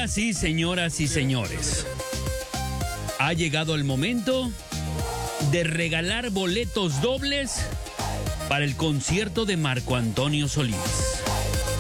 Ahora sí, señoras y señores, ha llegado el momento de regalar boletos dobles para el concierto de Marco Antonio Solís.